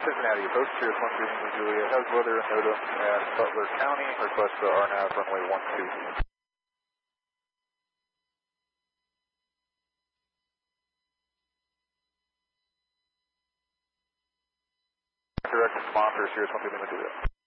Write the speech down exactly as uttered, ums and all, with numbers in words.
Cincinnati approach, Cirrus one three Lima Juliet. How's weather in Nodum at Butler County? Request the R N A V runway one two. Direct monitor, Cirrus one three Lima Juliet.